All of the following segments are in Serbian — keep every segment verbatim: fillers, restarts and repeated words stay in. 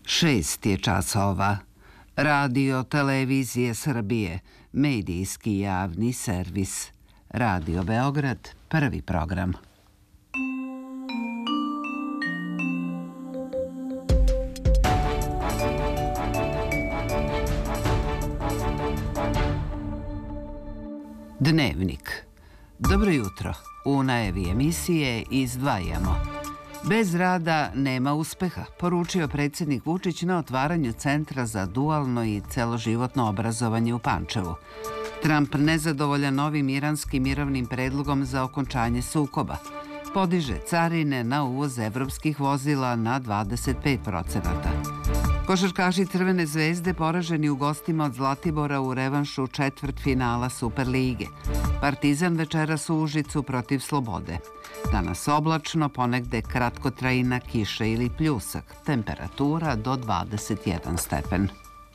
Šest je časova. Radio Televizije Srbije, medijski javni servis. Radio Beograd, prvi program. Dnevnik. Dobro jutro. U najavi emisije izdvajamo. Bez rada nema uspeha, poručio predsjednik Vučić na otvaranju Centra za dualno i celoživotno obrazovanje u Pančevu. Trump nezadovoljan novim iranskim mirovnim predlogom za okončanje sukoba. Podiže carine na uvoz evropskih vozila na dvadeset pet procenata. Košarkaši Crvene zvezde poraženi u gostima od Zlatibora u revanšu četvrtfinala Superlige. Partizan večeras u Užicu protiv Slobode. Danas oblačno, ponegde kratkotrajna kiša ili pljusak. Temperatura do dvadeset jedan stepen.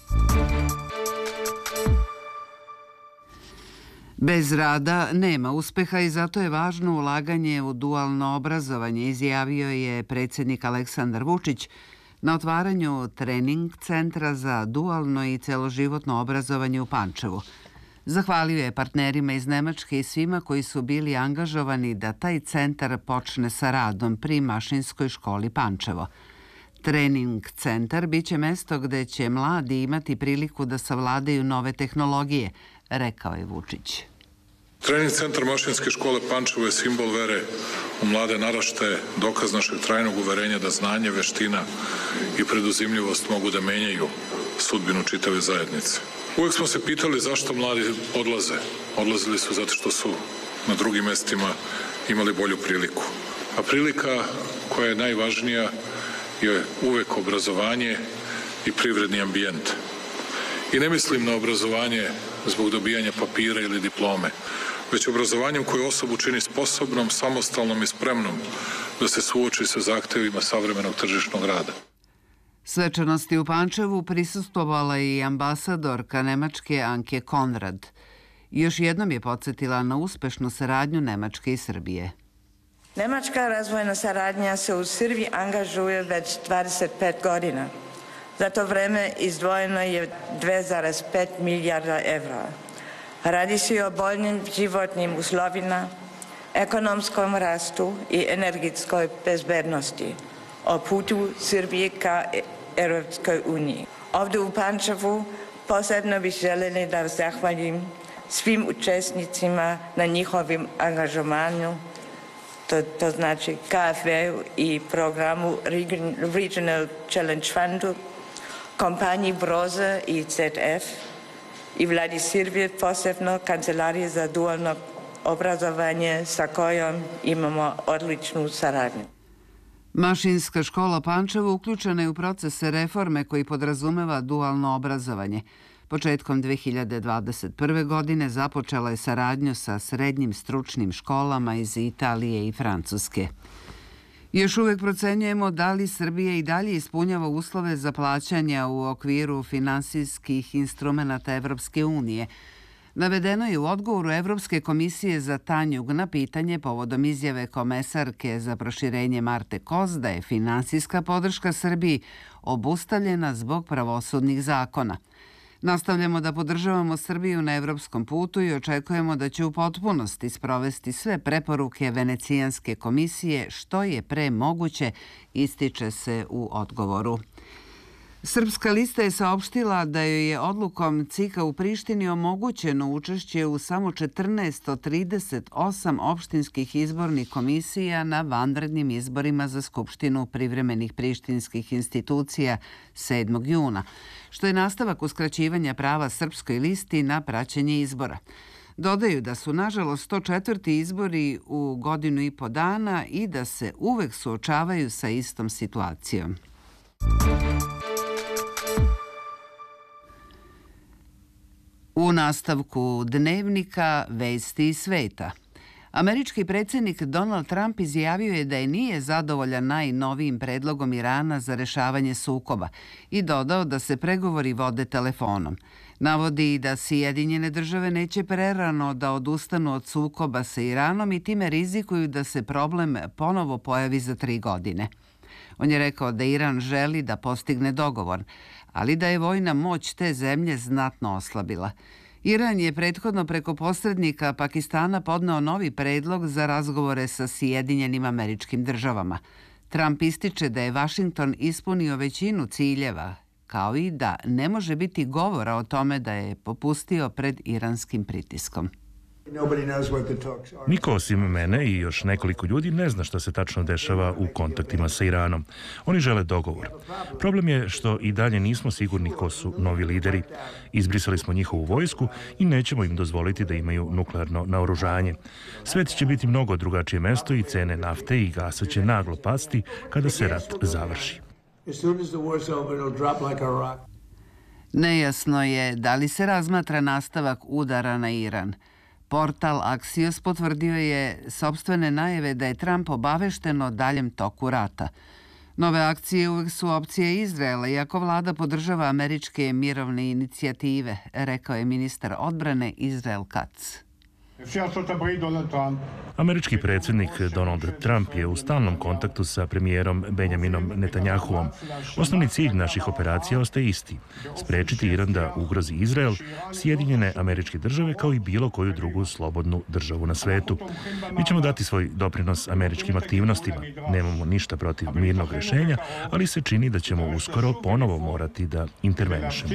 Bez rada nema uspeha i zato je važno ulaganje u dualno obrazovanje, izjavio je predsjednik Aleksandar Vučić na otvaranju trening centra za dualno i celoživotno obrazovanje u Pančevu. Zahvalio je partnerima iz Nemačke i svima koji su bili angažovani da taj centar počne sa radom pri Mašinskoj školi Pančevo. Trening centar biće mesto gde će mladi imati priliku da savladaju nove tehnologije, rekao je Vučić. Trening centar Mašinske škole Pančevo je simbol vere u mlade naraštaje, dokaz našeg trajnog uverenja da znanje, veština i preduzimljivost mogu da menjaju sudbinu čitave zajednice. Uvijek smo se pitali zašto mladi odlaze. Odlazili su zato što su na drugim mestima imali bolju priliku. A prilika koja je najvažnija je uvek obrazovanje i privredni ambijent. I ne mislim na obrazovanje zbog dobijanja papira ili diplome, već obrazovanjem koje osobu čini sposobnom, samostalnom i spremnom da se suoči sa zahtevima savremenog tržišnog rada. Svečanosti u Pančevu prisustvovala i ambasadorka Nemačke Anke Konrad. Još jednom je podsjetila na uspešnu saradnju Nemačke i Srbije. Nemačka razvojna saradnja se u Srbiji angažuje već dvadeset pet godina. Za to vreme izdvojeno je dve zarez pet milijarda evra. Radi se o boljnim životnim uslovima, ekonomskom rastu i energetskoj bezbednosti, o putu Srbije ka Europskoj uniji. Ovdje u Pančevu posebno bih željeli da zahvalim svim učesnicima na njihovim angažovanju, to, to znači K F V-u i programu Regional Challenge Fundu, kompaniji Broza i Z F i vladi Srbije, posebno Kancelarije za dualno obrazovanje sa kojom imamo odličnu saradnju. Mašinska škola Pančevo uključena je u proces reforme koji podrazumeva dualno obrazovanje. Početkom dve hiljade dvadeset prve. godine započela je saradnju sa srednjim stručnim školama iz Italije i Francuske. Još uvek procenjujemo da li Srbija i dalje ispunjava uslove za plaćanja u okviru finansijskih instrumenata Evropske unije. Navedeno je u odgovoru Evropske komisije za Tanjug na pitanje povodom izjave komesarke za proširenje Marte Kos da je finansijska podrška Srbiji obustavljena zbog pravosudnih zakona. Nastavljamo da podržavamo Srbiju na evropskom putu i očekujemo da će u potpunosti sprovesti sve preporuke Venecijanske komisije što je pre moguće, ističe se u odgovoru. Srpska lista je saopštila da joj je odlukom C I K-a u Prištini omogućeno učešće u samo četrnaest od trideset osam opštinskih izbornih komisija na vanrednim izborima za Skupštinu privremenih prištinskih institucija sedmog juna, što je nastavak uskraćivanja prava Srpskoj listi na praćenje izbora. Dodaju da su nažalost sto četvrti izbori u godinu i po dana i da se uvek suočavaju sa istom situacijom. U nastavku dnevnika vesti iz sveta. Američki predsjednik Donald Trump izjavio je da je nije zadovoljan najnovijim predlogom Irana za rešavanje sukoba i dodao da se pregovori vode telefonom. Navodi da Sjedinjene države neće prerano da odustanu od sukoba sa Iranom i time rizikuju da se problem ponovo pojavi za tri godine. On je rekao da Iran želi da postigne dogovor, ali da je vojna moć te zemlje znatno oslabila. Iran je prethodno preko posrednika Pakistana podneo novi predlog za razgovore sa Sjedinjenim Američkim Državama. Trump ističe da je Vašington ispunio većinu ciljeva, kao i da ne može biti govora o tome da je popustio pred iranskim pritiskom. Niko osim mene i još nekoliko ljudi ne zna šta se tačno dešava u kontaktima sa Iranom. Oni žele dogovor. Problem je što i dalje nismo sigurni ko su novi lideri. Izbrisali smo njihovu vojsku i nećemo im dozvoliti da imaju nuklearno naoružanje. Svet će biti mnogo drugačije mesto i cene nafte i gasa će naglo pasti kada se rat završi. Nejasno je da li se razmatra nastavak udara na Iran. Portal Axios potvrdio je sopstvene najave da je Trump obavešten o daljem toku rata. Nove akcije uvek su opcije Izraela, iako vlada podržava američke mirovne inicijative, rekao je ministar odbrane Israel Katz. Američki predsjednik Donald Trump je u stalnom kontaktu sa premijerom Benjaminom Netanjahuom. Osnovni cilj naših operacija ostaje isti. Sprečiti Iran da ugrozi Izrael, Sjedinjene Američke Države kao i bilo koju drugu slobodnu državu na svetu. Mi ćemo dati svoj doprinos američkim aktivnostima. Nemamo ništa protiv mirnog rješenja, ali se čini da ćemo uskoro ponovo morati da intervenišemo.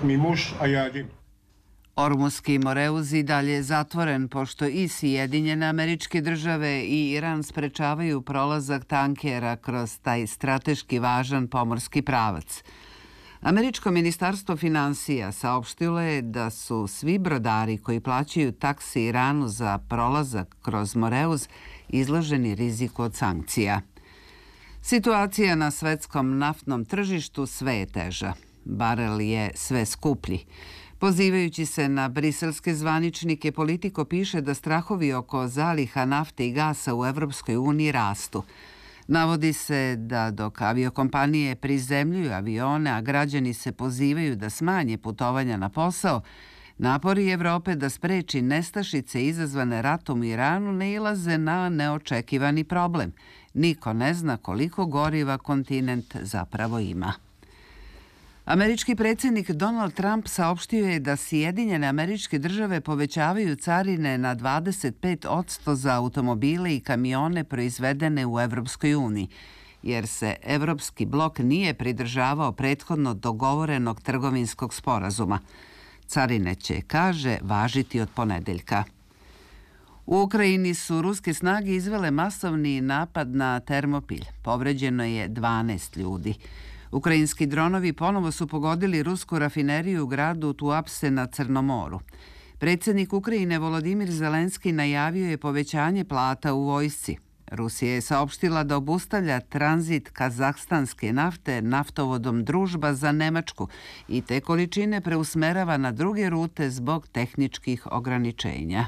Ormuski Moreuz i dalje je zatvoren pošto i Sjedinjene Američke Države i Iran sprečavaju prolazak tankera kroz taj strateški važan pomorski pravac. Američko ministarstvo finansija saopštilo je da su svi brodari koji plaćaju takse Iranu za prolazak kroz Moreuz izloženi riziku od sankcija. Situacija na svetskom naftnom tržištu sve je teža. Barel je sve skuplji. Pozivajući se na briselske zvaničnike, Politico piše da strahovi oko zaliha nafte i gasa u Evropskoj uniji rastu. Navodi se da dok aviokompanije prizemljuju avione, a građani se pozivaju da smanje putovanja na posao, napori Evrope da spreči nestašice izazvane ratom u Iranu ne ilaze na neočekivani problem. Niko ne zna koliko goriva kontinent zapravo ima. Američki predsjednik Donald Trump saopštio je da Sjedinjene Američke Države povećavaju carine na dvadeset pet posto za automobile i kamione proizvedene u Evropskoj uniji, jer se Evropski blok nije pridržavao prethodno dogovorenog trgovinskog sporazuma. Carine će, kaže, važiti od ponedeljka. U Ukrajini su ruske snage izvele masovni napad na Termopilj. Povređeno je dvanaest ljudi. Ukrajinski dronovi ponovo su pogodili rusku rafineriju u gradu Tuapse na Crnom moru. Predsjednik Ukrajine Volodimir Zelenski najavio je povećanje plata u vojsci. Rusija je saopštila da obustavlja tranzit kazahstanske nafte naftovodom Družba za Nemačku i te količine preusmerava na druge rute zbog tehničkih ograničenja.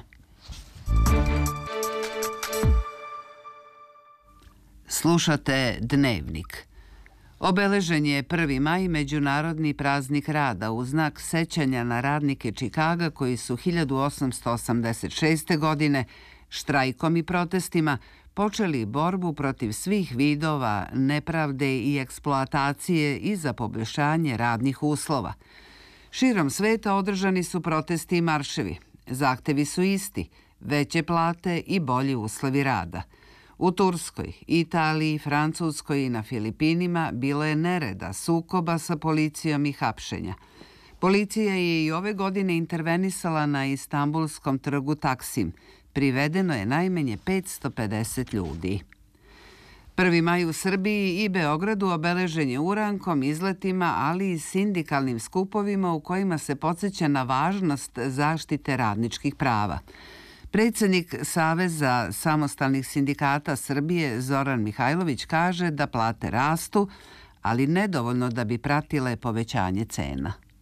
Slušate Dnevnik. Obeležen je prvi maj, međunarodni praznik rada, u znak sećanja na radnike Čikaga koji su hiljadu osamsto osamdeset šeste. godine štrajkom i protestima počeli borbu protiv svih vidova nepravde i eksploatacije i za poboljšanje radnih uslova. Širom sveta održani su protesti i marševi. Zahtevi su isti, veće plate i bolji uslovi rada. U Turskoj, Italiji, Francuskoj i na Filipinima bilo je nereda, sukoba sa policijom i hapšenja. Policija je i ove godine intervenisala na Istanbulskom trgu Taksim. Privedeno je najmanje petsto pedeset ljudi. Prvi maj u Srbiji i Beogradu obeležen je urankom, izletima, ali i sindikalnim skupovima u kojima se podsjeća na važnost zaštite radničkih prava. Predsjednik Saveza samostalnih sindikata Srbije Zoran Mihajlović kaže da plate rastu, ali nedovoljno da bi pratile povećanje cena.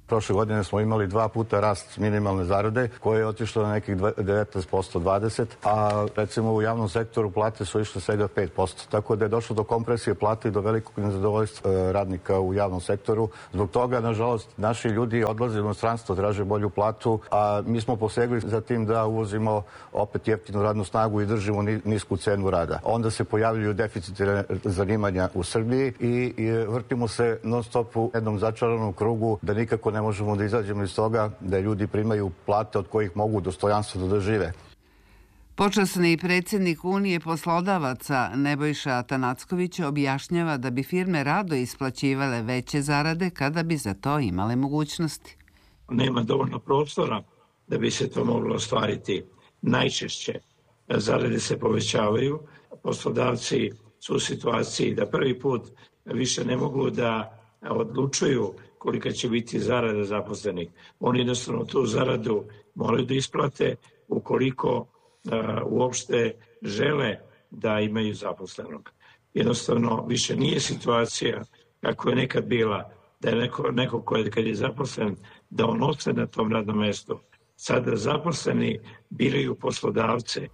Prošle godine smo imali dva puta rast minimalne zarade koje je otišlo na nekih devetnaest posto, dvadeset posto, a recimo u javnom sektoru plate su išle svega pet posto. Tako da je došlo do kompresije plate i do velikog nezadovoljstva radnika u javnom sektoru. Zbog toga, nažalost, naši ljudi odlaze u inostranstvo, traže bolju platu, a mi smo posegli za tim da uvozimo opet jeftinu radnu snagu i držimo nisku cenu rada. Onda se pojavljuju deficiti zanimanja u Srbiji i, i vrtimo se non stop u jednom začaranom krugu da nikako ne možemo da izađemo iz toga da ljudi primaju plate od kojih mogu dostojanstveno da žive. Počasni predsjednik Unije poslodavaca Nebojša Atanacković objašnjava da bi firme rado isplaćivale veće zarade kada bi za to imale mogućnosti. Nema dovoljno prostora da bi se to moglo ostvariti. Najčešće zarade se povećavaju, poslodavci su u situaciji da prvi put više ne mogu da odlučuju kolika će biti zarada zaposlenih. Oni jednostavno tu zaradu moraju da isplate ukoliko uh, uopšte žele da imaju zaposlenog. Jednostavno više nije situacija kako je nekad bila, da je neko, neko ko je kad je zaposlen, da on ostaje na tom radnom mestu. Sada zaposleni biraju poslodavce.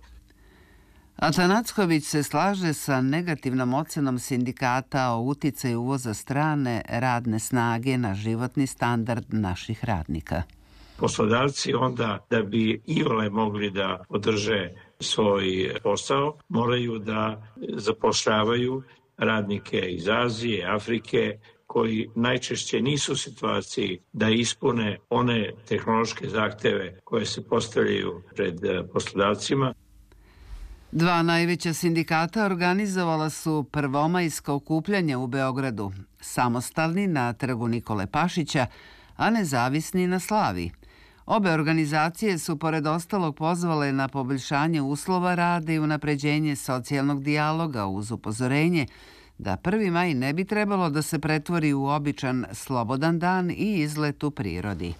Atanacković se slaže sa negativnom ocenom sindikata o uticaju uvoza strane radne snage na životni standard naših radnika. Poslodavci onda, da bi iole mogli da održe svoj posao, moraju da zapošljavaju radnike iz Azije, Afrike, koji najčešće nisu u situaciji da ispune one tehnološke zahteve koje se postavljaju pred poslodavcima. Dva najveća sindikata organizovala su prvomajska okupljanja u Beogradu, samostalni na trgu Nikole Pašića, a nezavisni na Slaviji. Obe organizacije su pored ostalog pozvale na poboljšanje uslova rada i unapređenje socijalnog dijaloga uz upozorenje da prvi maj ne bi trebalo da se pretvori u običan slobodan dan i izlet u prirodi.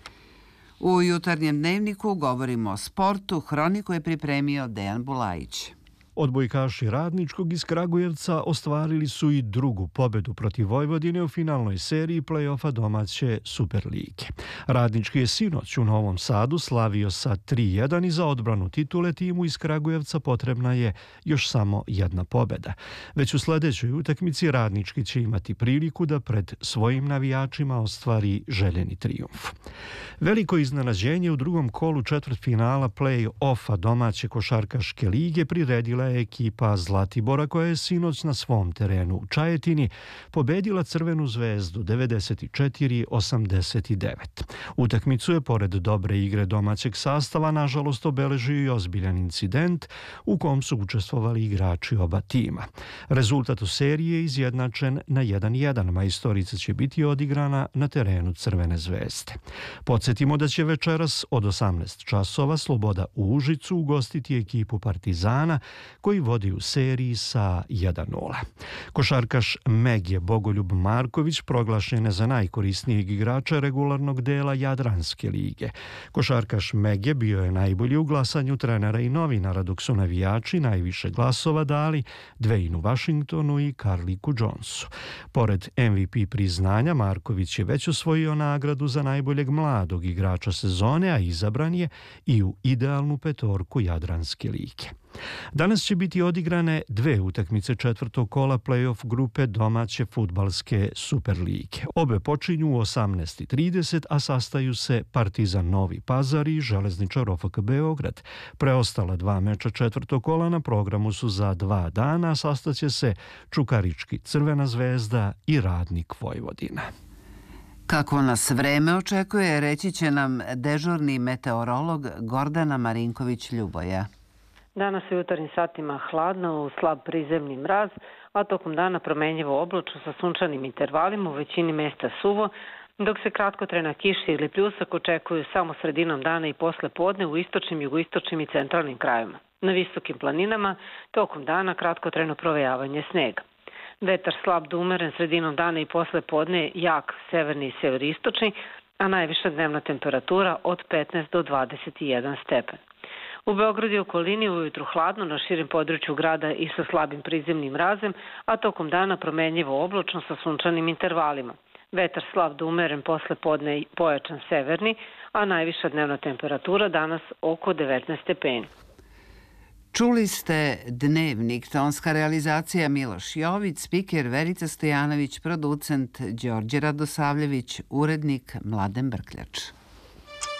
U jutarnjem dnevniku govorimo o sportu, hroniku je pripremio Dejan Bulajić. Odbojkaši Radničkog iz Kragujevca ostvarili su i drugu pobedu protiv Vojvodine u finalnoj seriji play-offa domaće Superlige. Radnički je sinoć u Novom Sadu slavio sa tri jedan i za odbranu titule timu iz Kragujevca potrebna je još samo jedna pobeda. Već u sljedećoj utakmici Radnički će imati priliku da pred svojim navijačima ostvari željeni trijumf. Veliko iznenađenje u drugom kolu četvrtfinala play-offa domaće košarkaške lige priredila je ekipa Zlatibora koja je sinoć na svom terenu u Čajetini pobedila Crvenu zvezdu devedeset četiri osamdeset devet. Utakmicu je pored dobre igre domaćeg sastava nažalost obeležio i ozbiljan incident u kom su učestvovali igrači oba tima. Rezultat u seriji je izjednačen na jedan jedan. Majstorica će biti odigrana na terenu Crvene zvezde. Podsjetimo da će večeras od osamnaest časova Sloboda u Užicu ugostiti ekipu Partizana koji vodi u seriji sa jedan nula. Košarkaš Megje Bogoljub Marković proglašen je za najkorisnijeg igrača regularnog dela Jadranske lige. Košarkaš Megje bio je najbolji u glasanju trenera i novinara, dok su navijači najviše glasova dali Dwaynu Washingtonu i Karliku Jonesu. Pored M V P priznanja, Marković je već osvojio nagradu za najboljeg mladog igrača sezone, a izabran je i u idealnu petorku Jadranske lige. Danas će biti odigrane dve utakmice četvrtog kola play-off grupe domaće fudbalske Superlige. Obe počinju u osamnaest i trideset, a sastaju se Partizan Novi Pazar i Železničar O F K Beograd. Preostala dva meča četvrtog kola na programu su za dva dana, a sastaće se Čukarički Crvena zvezda i Radnik Vojvodina. Kako nas vreme očekuje, reći će nam dežurni meteorolog Gordana Marinković-Ljuboja. Danas je u jutarnjim satima hladno, u slab prizemni mraz, a tokom dana promenljivo oblačno sa sunčanim intervalima, u većini mesta suvo, dok se kratkotrajna kiša ili pljusak očekuju samo sredinom dana i posle podne u istočnim, jugoistočnim i centralnim krajevima. Na visokim planinama tokom dana kratkotrajno provejavanje snega. Vetar slab do umeren sredinom dana i posle podne jak severni i severistočni, a najviša dnevna temperatura od petnaest do dvadeset jedan stepen. U Beogradu i okolini ujutru hladno na širim području grada i sa slabim prizemnim mrazem, a tokom dana promenljivo oblačno sa sunčanim intervalima. Vetar slab do umeren posle podne i pojačan severni, a najviša dnevna temperatura danas oko devetnaest stepeni. Čuli ste Dnevnik, tonska realizacija Miloš Jović, spiker Verica Stojanović, producent Đorđe Radosavljević, urednik Mladen Brkljač.